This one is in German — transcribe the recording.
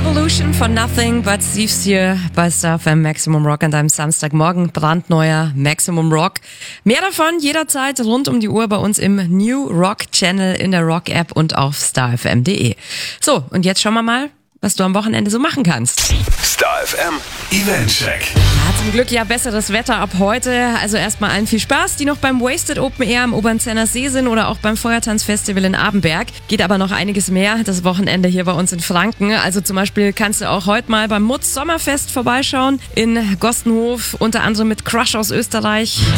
Revolution von Nothing But Thieves hier bei Star FM Maximum Rock an deinem Samstagmorgen. Brandneuer Maximum Rock. Mehr davon jederzeit rund um die Uhr bei uns im New Rock Channel in der Rock App und auf starfm.de. So, und jetzt schauen wir mal, was du am Wochenende so machen kannst. Star FM Eventcheck. Zum Glück ja besseres Wetter ab heute. Also erstmal allen viel Spaß, die noch beim Wasted Open Air am Obernzenner See sind oder auch beim Feuertanzfestival in Abenberg. Geht aber noch einiges mehr das Wochenende hier bei uns in Franken. Also zum Beispiel kannst du auch heute mal beim Mutz Sommerfest vorbeischauen in Gostenhof, unter anderem mit Crush aus Österreich.